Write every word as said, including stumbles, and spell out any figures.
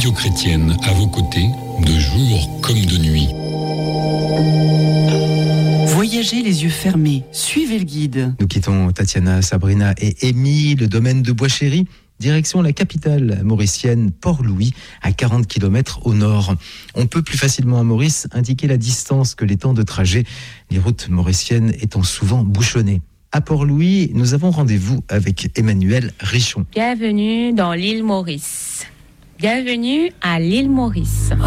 radio chrétienne à vos côtés, de jour comme de nuit. Voyagez les yeux fermés, suivez le guide. Nous quittons Tatiana, Sabrina et Amy, le domaine de Bois-Chéry, direction la capitale mauricienne, Port-Louis, à quarante kilomètres au nord. On peut plus facilement à Maurice indiquer la distance que les temps de trajet, les routes mauriciennes étant souvent bouchonnées. À Port-Louis, nous avons rendez-vous avec Emmanuel Richon. Bienvenue dans l'île Maurice. Bienvenue à l'île Maurice.